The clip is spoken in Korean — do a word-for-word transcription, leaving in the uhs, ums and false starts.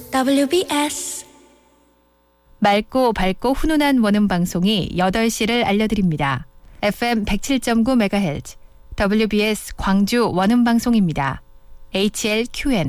더블유비에스 맑고 밝고 훈훈한 원음 방송이 여덟 시를 알려드립니다. 에프엠 백칠 점 구 메가헤르츠 더블유비에스 광주 원음 방송입니다. 에이치엘큐엔